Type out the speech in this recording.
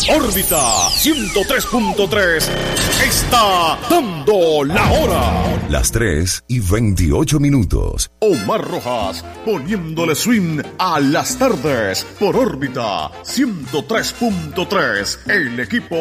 Órbita 103.3 está dando la hora. Las 3:28. Omar Rojas poniéndole swing a las tardes por Órbita 103.3, el equipo